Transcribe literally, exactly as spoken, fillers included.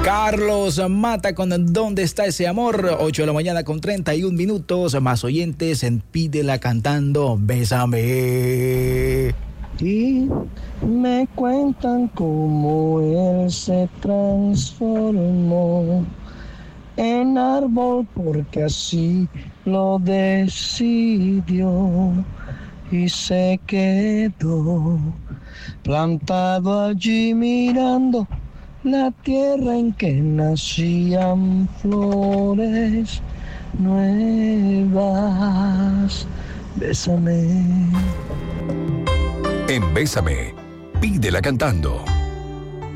Carlos Mata con ¿Dónde está ese amor? ocho de la mañana con treinta y un minutos. Más oyentes en Pídela cantando Bésame. Y me cuentan cómo él se transformó en árbol porque así lo decidió y se quedó plantado allí mirando la tierra en que nacían flores nuevas. Bésame. En Bésame, Pídela cantando.